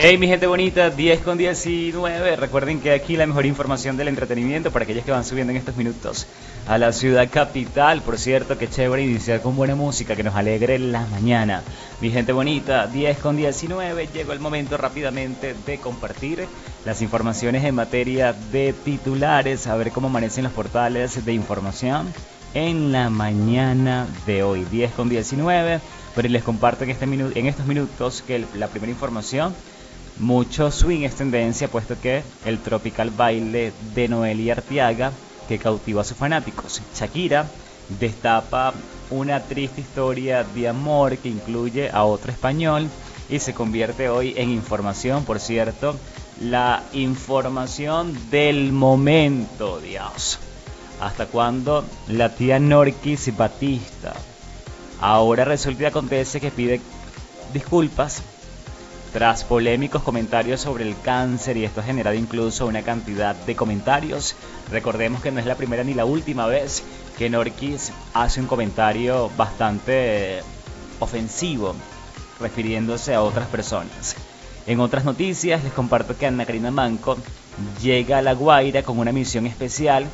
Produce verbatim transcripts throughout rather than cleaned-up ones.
Hey mi gente bonita, diez con diecinueve. Recuerden que aquí la mejor información del entretenimiento para aquellos que van subiendo en estos minutos a la ciudad capital. Por cierto, que chévere iniciar con buena música que nos alegre la mañana. Mi gente bonita, diez con diecinueve. Llegó el momento rápidamente de compartir las informaciones en materia de titulares, a ver cómo amanecen los portales de información en la mañana de hoy, diez con diecinueve. Pero les comparto en, este minu en estos minutos que el, la primera información. Mucho swing es tendencia, puesto que el tropical baile de Noelia Arteaga que cautiva a sus fanáticos. Shakira destapa una triste historia de amor que incluye a otro español y se convierte hoy en información, por cierto, la información del momento, Dios. ¿Hasta cuándo la tía Norquis Batista? Ahora resulta y acontece que pide disculpas tras polémicos comentarios sobre el cáncer, y esto ha generado incluso una cantidad de comentarios. Recordemos que no es la primera ni la última vez que Norquis hace un comentario bastante ofensivo refiriéndose a otras personas. En otras noticias les comparto que Ana Karina Manco llega a La Guaira con una misión especial.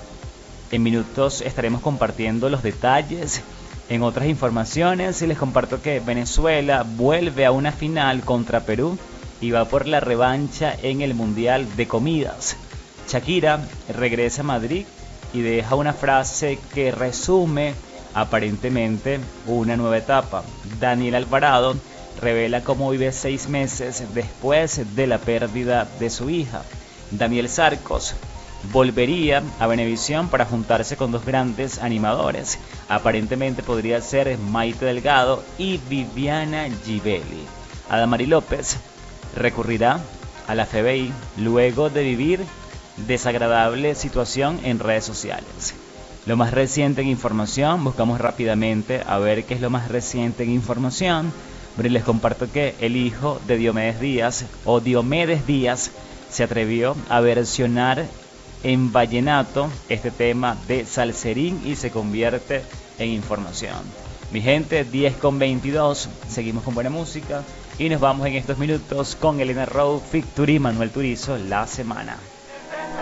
En minutos estaremos compartiendo los detalles. En otras informaciones les comparto que Venezuela vuelve a una final contra Perú y va por la revancha en el Mundial de Comidas. Shakira regresa a Madrid y deja una frase que resume aparentemente una nueva etapa. Daniel Alvarado revela cómo vive seis meses después de la pérdida de su hija. Daniel Sarcos volvería a Venevisión para juntarse con dos grandes animadores. Aparentemente podría ser Maite Delgado y Viviana Givelli. Adamari López recurrirá a la F B I luego de vivir desagradable situación en redes sociales. Lo más reciente en información, buscamos rápidamente a ver qué es lo más reciente en información. Pero les comparto que el hijo de Diomedes Díaz, o Diomedes Díaz, se atrevió a versionar en vallenato este tema de Salserín y se convierte en información. Mi gente, diez con veintidós, seguimos con buena música y nos vamos en estos minutos con Elena Rowe, featuring Manuel Turizo, La Semana.